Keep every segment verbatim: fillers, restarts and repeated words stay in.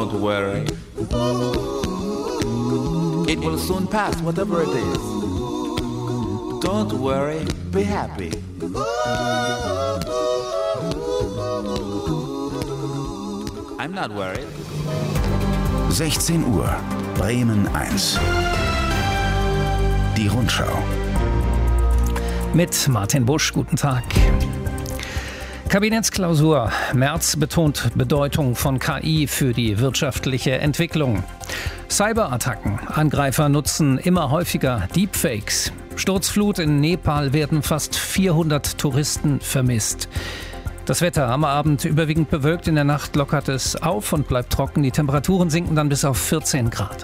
Don't worry. It will soon pass, whatever it is. Don't worry, be happy. I'm not worried. sechzehn Uhr, Bremen eins. Die Rundschau. Mit Martin Busch, guten Tag. Kabinettsklausur. Merz betont Bedeutung von K I für die wirtschaftliche Entwicklung. Cyberattacken. Angreifer nutzen immer häufiger Deepfakes. Sturzflut in Nepal, werden fast vierhundert Touristen vermisst. Das Wetter am Abend überwiegend bewölkt, in der Nacht lockert es auf und bleibt trocken. Die Temperaturen sinken dann bis auf vierzehn Grad.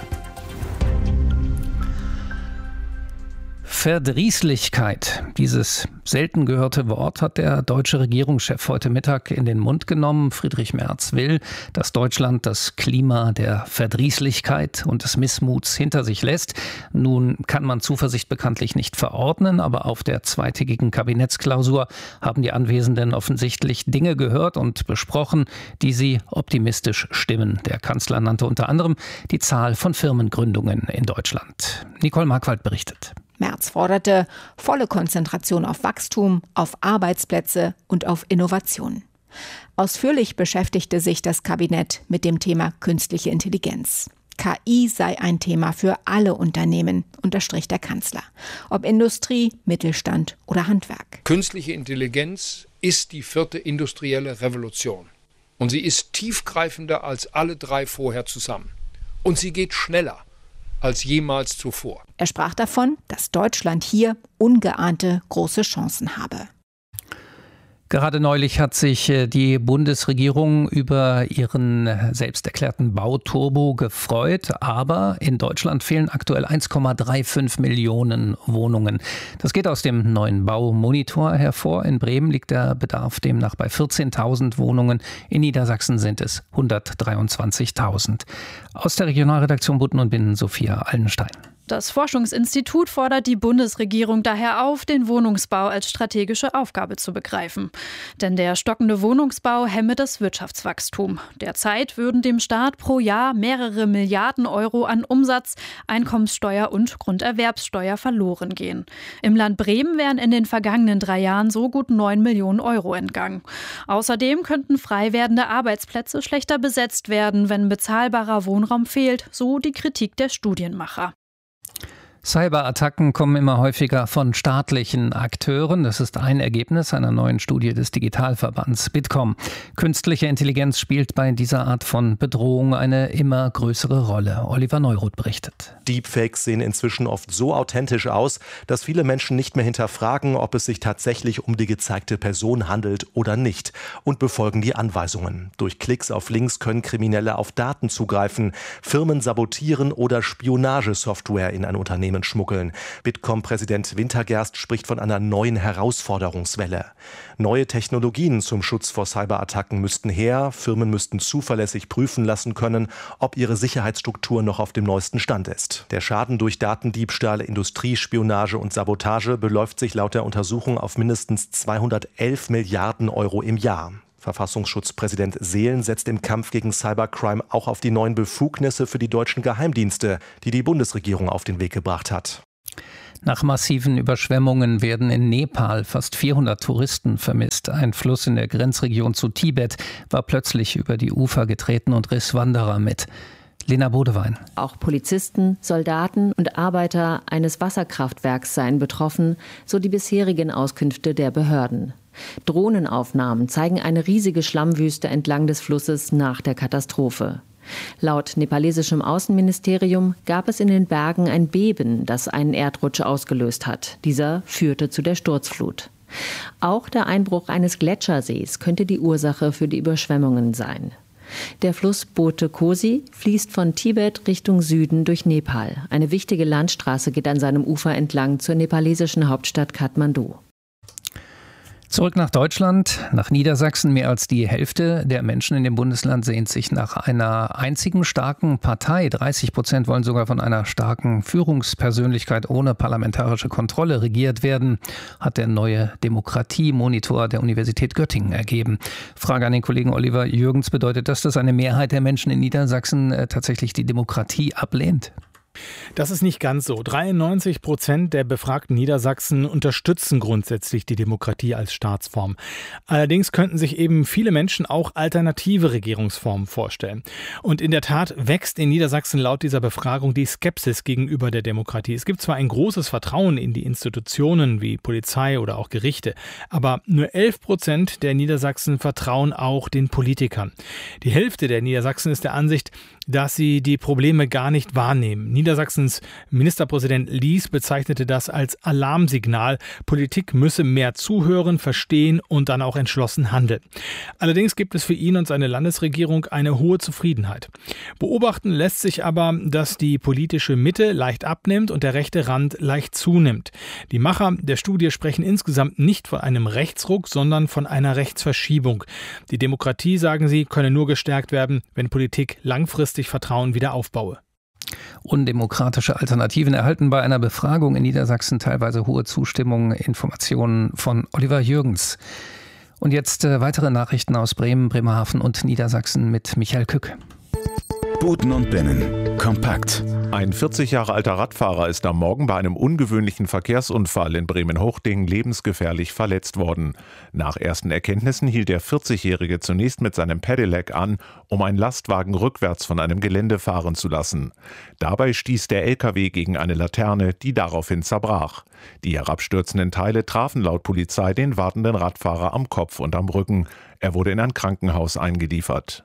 Verdrießlichkeit. Dieses selten gehörte Wort hat der deutsche Regierungschef heute Mittag in den Mund genommen. Friedrich Merz will, dass Deutschland das Klima der Verdrießlichkeit und des Missmuts hinter sich lässt. Nun kann man Zuversicht bekanntlich nicht verordnen, aber auf der zweitägigen Kabinettsklausur haben die Anwesenden offensichtlich Dinge gehört und besprochen, die sie optimistisch stimmen. Der Kanzler nannte unter anderem die Zahl von Firmengründungen in Deutschland. Nicole Markwald berichtet. Merz forderte volle Konzentration auf Wachstum, auf Arbeitsplätze und auf Innovation. Ausführlich beschäftigte sich das Kabinett mit dem Thema künstliche Intelligenz. K I sei ein Thema für alle Unternehmen, unterstrich der Kanzler. Ob Industrie, Mittelstand oder Handwerk. Künstliche Intelligenz ist die vierte industrielle Revolution. Und sie ist tiefgreifender als alle drei vorher zusammen. Und sie geht schneller als jemals zuvor. Er sprach davon, dass Deutschland hier ungeahnte große Chancen habe. Gerade neulich hat sich die Bundesregierung über ihren selbst erklärten Bauturbo gefreut, aber in Deutschland fehlen aktuell eins Komma fünfunddreißig Millionen Wohnungen. Das geht aus dem neuen Baumonitor hervor. In Bremen liegt der Bedarf demnach bei vierzehntausend Wohnungen. In Niedersachsen sind es hundertdreiundzwanzigtausend. Aus der Regionalredaktion Butten und Binnen Sophia Allenstein. Das Forschungsinstitut fordert die Bundesregierung daher auf, den Wohnungsbau als strategische Aufgabe zu begreifen. Denn der stockende Wohnungsbau hemme das Wirtschaftswachstum. Derzeit würden dem Staat pro Jahr mehrere Milliarden Euro an Umsatz, Einkommenssteuer und Grunderwerbssteuer verloren gehen. Im Land Bremen wären in den vergangenen drei Jahren so gut neun Millionen Euro entgangen. Außerdem könnten frei werdende Arbeitsplätze schlechter besetzt werden, wenn bezahlbarer Wohnraum fehlt, so die Kritik der Studienmacher. Cyberattacken kommen immer häufiger von staatlichen Akteuren. Das ist ein Ergebnis einer neuen Studie des Digitalverbands Bitkom. Künstliche Intelligenz spielt bei dieser Art von Bedrohung eine immer größere Rolle. Oliver Neuroth berichtet. Deepfakes sehen inzwischen oft so authentisch aus, dass viele Menschen nicht mehr hinterfragen, ob es sich tatsächlich um die gezeigte Person handelt oder nicht, und befolgen die Anweisungen. Durch Klicks auf Links können Kriminelle auf Daten zugreifen, Firmen sabotieren oder Spionagesoftware in ein Unternehmen schmuggeln. Bitkom-Präsident Wintergerst spricht von einer neuen Herausforderungswelle. Neue Technologien zum Schutz vor Cyberattacken müssten her. Firmen müssten zuverlässig prüfen lassen können, ob ihre Sicherheitsstruktur noch auf dem neuesten Stand ist. Der Schaden durch Datendiebstahl, Industriespionage und Sabotage beläuft sich laut der Untersuchung auf mindestens zweihundertelf Milliarden Euro im Jahr. Verfassungsschutzpräsident Seelen setzt im Kampf gegen Cybercrime auch auf die neuen Befugnisse für die deutschen Geheimdienste, die die Bundesregierung auf den Weg gebracht hat. Nach massiven Überschwemmungen werden in Nepal fast vierhundert Touristen vermisst. Ein Fluss in der Grenzregion zu Tibet war plötzlich über die Ufer getreten und riss Wanderer mit. Lena Bodewein. Auch Polizisten, Soldaten und Arbeiter eines Wasserkraftwerks seien betroffen, so die bisherigen Auskünfte der Behörden. Drohnenaufnahmen zeigen eine riesige Schlammwüste entlang des Flusses nach der Katastrophe. Laut nepalesischem Außenministerium gab es in den Bergen ein Beben, das einen Erdrutsch ausgelöst hat. Dieser führte zu der Sturzflut. Auch der Einbruch eines Gletschersees könnte die Ursache für die Überschwemmungen sein. Der Fluss Bote Kosi fließt von Tibet Richtung Süden durch Nepal. Eine wichtige Landstraße geht an seinem Ufer entlang zur nepalesischen Hauptstadt Kathmandu. Zurück nach Deutschland, nach Niedersachsen. Mehr als die Hälfte der Menschen in dem Bundesland sehnt sich nach einer einzigen starken Partei. dreißig Prozent wollen sogar von einer starken Führungspersönlichkeit ohne parlamentarische Kontrolle regiert werden, hat der neue Demokratiemonitor der Universität Göttingen ergeben. Frage an den Kollegen Oliver Jürgens: Bedeutet das, dass eine Mehrheit der Menschen in Niedersachsen äh, tatsächlich die Demokratie ablehnt? Das ist nicht ganz so. dreiundneunzig Prozent der befragten Niedersachsen unterstützen grundsätzlich die Demokratie als Staatsform. Allerdings könnten sich eben viele Menschen auch alternative Regierungsformen vorstellen. Und in der Tat wächst in Niedersachsen laut dieser Befragung die Skepsis gegenüber der Demokratie. Es gibt zwar ein großes Vertrauen in die Institutionen wie Polizei oder auch Gerichte, aber nur elf Prozent der Niedersachsen vertrauen auch den Politikern. Die Hälfte der Niedersachsen ist der Ansicht, dass sie die Probleme gar nicht wahrnehmen. Niedersachsens Ministerpräsident Lies bezeichnete das als Alarmsignal. Politik müsse mehr zuhören, verstehen und dann auch entschlossen handeln. Allerdings gibt es für ihn und seine Landesregierung eine hohe Zufriedenheit. Beobachten lässt sich aber, dass die politische Mitte leicht abnimmt und der rechte Rand leicht zunimmt. Die Macher der Studie sprechen insgesamt nicht von einem Rechtsruck, sondern von einer Rechtsverschiebung. Die Demokratie, sagen sie, könne nur gestärkt werden, wenn Politik langfristig Vertrauen wieder aufbaue. Undemokratische Alternativen erhalten bei einer Befragung in Niedersachsen teilweise hohe Zustimmung. Informationen von Oliver Jürgens. Und jetzt äh, weitere Nachrichten aus Bremen, Bremerhaven und Niedersachsen mit Michael Kück. Boten und Binnen. Kompakt. Ein vierzig Jahre alter Radfahrer ist am Morgen bei einem ungewöhnlichen Verkehrsunfall in Bremen-Hochding lebensgefährlich verletzt worden. Nach ersten Erkenntnissen hielt der vierzigjährige zunächst mit seinem Pedelec an, um einen Lastwagen rückwärts von einem Gelände fahren zu lassen. Dabei stieß der L K W gegen eine Laterne, die daraufhin zerbrach. Die herabstürzenden Teile trafen laut Polizei den wartenden Radfahrer am Kopf und am Rücken. Er wurde in ein Krankenhaus eingeliefert.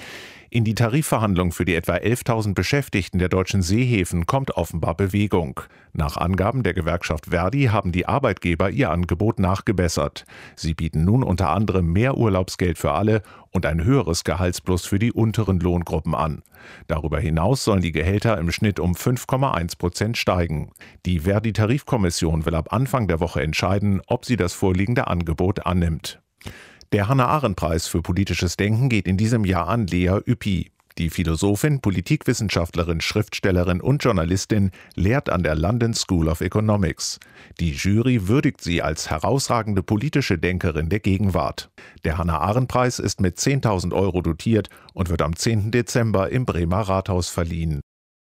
In die Tarifverhandlungen für die etwa elftausend Beschäftigten der deutschen Seehäfen kommt offenbar Bewegung. Nach Angaben der Gewerkschaft Verdi haben die Arbeitgeber ihr Angebot nachgebessert. Sie bieten nun unter anderem mehr Urlaubsgeld für alle und ein höheres Gehaltsplus für die unteren Lohngruppen an. Darüber hinaus sollen die Gehälter im Schnitt um fünf Komma eins Prozent steigen. Die Verdi-Tarifkommission will ab Anfang der Woche entscheiden, ob sie das vorliegende Angebot annimmt. Der Hannah-Arendt-Preis für politisches Denken geht in diesem Jahr an Lea Ypi. Die Philosophin, Politikwissenschaftlerin, Schriftstellerin und Journalistin lehrt an der London School of Economics. Die Jury würdigt sie als herausragende politische Denkerin der Gegenwart. Der Hannah-Arendt-Preis ist mit zehntausend Euro dotiert und wird am zehnten Dezember im Bremer Rathaus verliehen.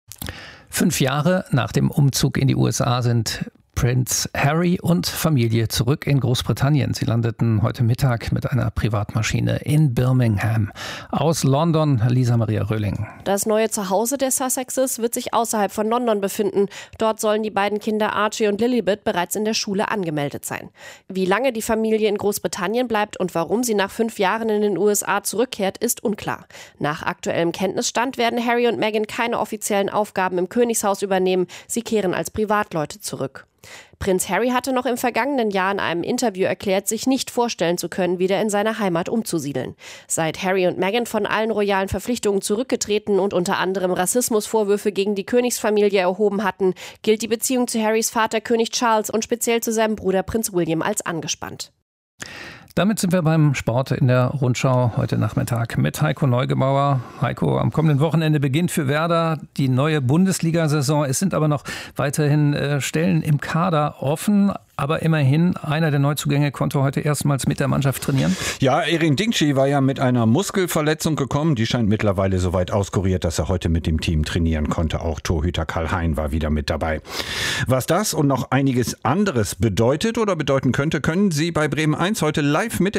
Fünf Jahre nach dem Umzug in die U S A sind Prinz Harry und Familie zurück in Großbritannien. Sie landeten heute Mittag mit einer Privatmaschine in Birmingham. Aus London, Lisa Maria Röhling. Das neue Zuhause der Sussexes wird sich außerhalb von London befinden. Dort sollen die beiden Kinder Archie und Lilibet bereits in der Schule angemeldet sein. Wie lange die Familie in Großbritannien bleibt und warum sie nach fünf Jahren in den U S A zurückkehrt, ist unklar. Nach aktuellem Kenntnisstand werden Harry und Meghan keine offiziellen Aufgaben im Königshaus übernehmen. Sie kehren als Privatleute zurück. Prinz Harry hatte noch im vergangenen Jahr in einem Interview erklärt, sich nicht vorstellen zu können, wieder in seine Heimat umzusiedeln. Seit Harry und Meghan von allen royalen Verpflichtungen zurückgetreten und unter anderem Rassismusvorwürfe gegen die Königsfamilie erhoben hatten, gilt die Beziehung zu Harrys Vater König Charles und speziell zu seinem Bruder Prinz William als angespannt. Damit sind wir beim Sport in der Rundschau heute Nachmittag mit Heiko Neugebauer. Heiko, am kommenden Wochenende beginnt für Werder die neue Bundesliga-Saison. Es sind aber noch weiterhin äh, Stellen im Kader offen. Aber immerhin, einer der Neuzugänge konnte heute erstmals mit der Mannschaft trainieren. Ja, Erin Dingshi war ja mit einer Muskelverletzung gekommen. Die scheint mittlerweile so weit auskuriert, dass er heute mit dem Team trainieren konnte. Auch Torhüter Karl Hein war wieder mit dabei. Was das und noch einiges anderes bedeutet oder bedeuten könnte, können Sie bei Bremen eins heute live mit